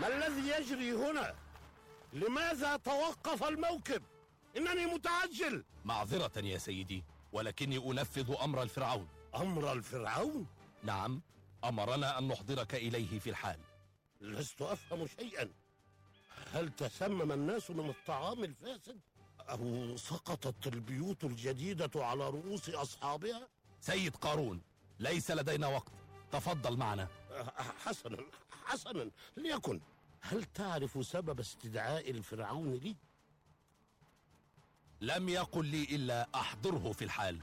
ما الذي يجري هنا؟ لماذا توقف الموكب؟ إنني متعجل. معذرة يا سيدي، ولكني أنفذ أمر الفرعون. أمر الفرعون؟ نعم، أمرنا أن نحضرك إليه في الحال. لست أفهم شيئا. هل تسمم الناس من الطعام الفاسد؟ أو سقطت البيوت الجديدة على رؤوس أصحابها؟ سيد قارون، ليس لدينا وقت، تفضل معنا. حسنا ليكن. هل تعرف سبب استدعاء الفرعون لي؟ لم يقل لي إلا أحضره في الحال.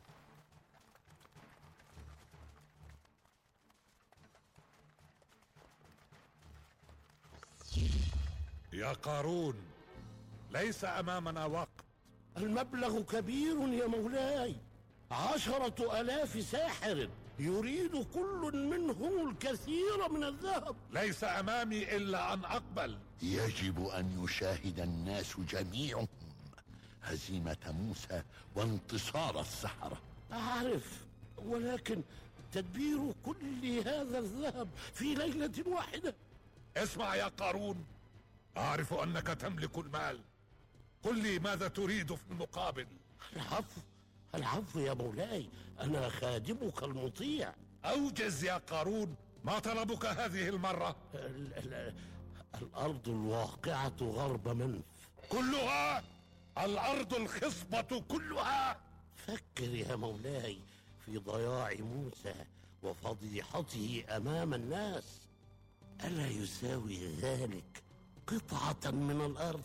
يا قارون، ليس أمامنا وقت. المبلغ كبير يا مولاي، 10,000 ساحر، يريد كل منهم الكثير من الذهب. ليس أمامي إلا أن أقبل. يجب أن يشاهد الناس جميعهم هزيمة موسى وانتصار السحرة. أعرف، ولكن تدبير كل هذا الذهب في ليلة واحدة. اسمع يا قارون، أعرف أنك تملك المال، قل لي ماذا تريد في المقابل؟ العفو يا مولاي، أنا خادمك المطيع. أوجز يا قارون، ما طلبك هذه المرة؟ الأرض الواقعة غرب منف كلها؟ الأرض الخصبة كلها؟ فكر يا مولاي في ضياع موسى وفضيحته أمام الناس. ألا يساوي ذلك قطعة من الأرض؟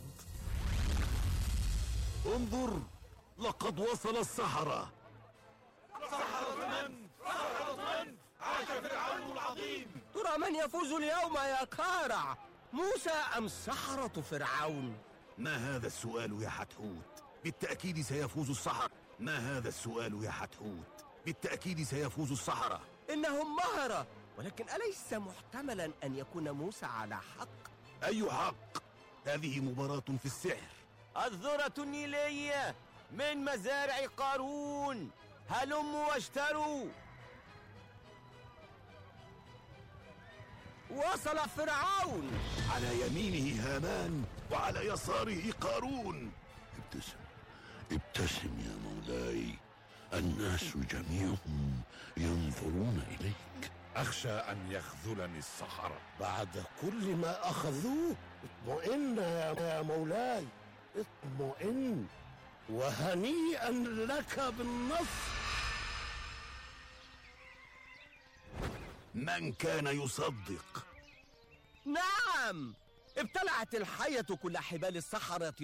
انظر، لقد وصل السحرة. سحرة من؟ عاش فرعون العظيم. ترى من يفوز اليوم يا كارع، موسى أم سحرة فرعون؟ ما هذا السؤال يا حتحوت؟ بالتأكيد سيفوز السحرة. ما هذا السؤال يا حتحوت؟ بالتأكيد سيفوز السحرة. إنهم مهرة، ولكن أليس محتملا أن يكون موسى على حق؟ أي حق؟ هذه مباراة في السحر. الذرة النيلية من مزارع قارون، هلموا واشتروا. وصل فرعون، على يمينه هامان وعلى يساره قارون. ابتسم يا مولاي، الناس جميعهم ينظرون إليك. أخشى أن يخذلني السحرة. بعد كل ما أخذوه؟ اطمئن يا مولاي، اطمئن، وهنيئا لك بالنصر. من كان يصدق؟ نعم، ابتلعت الحية كل حبال السحرة